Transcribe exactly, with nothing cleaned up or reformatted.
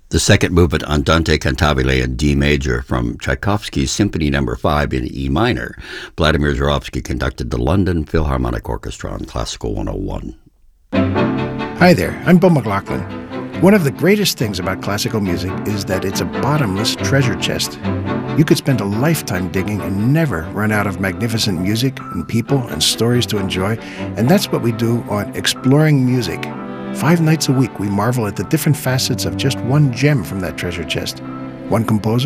The second movement, Andante cantabile in D major from Tchaikovsky's Symphony Number Five in E minor. Vladimir Zhuravsky conducted the London Philharmonic Orchestra on Classical one oh one. Hi there, I'm Bill McLaughlin. One of the greatest things about classical music is that it's a bottomless treasure chest. You could spend a lifetime digging and never run out of magnificent music and people and stories to enjoy, and that's what we do on Exploring Music. Five nights a week, we marvel at the different facets of just one gem from that treasure chest. One composer